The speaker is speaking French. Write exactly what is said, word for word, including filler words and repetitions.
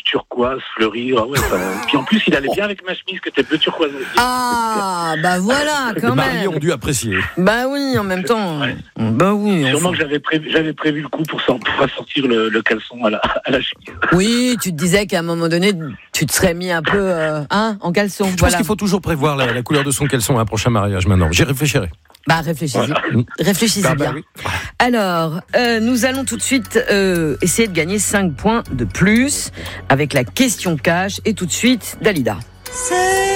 turquoise, fleuri. Ah ouais, ça... Puis en plus, il allait bien avec ma chemise qui était bleu turquoise aussi. Ah, bah voilà, quand Les mariés même. ont dû apprécier. Bah oui, en même temps. Ouais. Bah oui. Sûrement Enfin. que j'avais prévu, j'avais prévu le coup pour, s'en, pour sortir le, le caleçon à la, à la chemise. Oui, tu te disais qu'à un moment donné, tu te serais mis un peu euh, hein, en caleçon. Je pense Voilà. qu'il faut toujours prévoir la, la couleur de son caleçon à un prochain mariage maintenant. J'y réfléchirai. Bah réfléchissez, Voilà. réfléchissez Bah, bah, bien. oui. Alors, euh, nous allons tout de suite euh, essayer de gagner cinq points de plus avec la question cash et tout de suite Dalida. C'est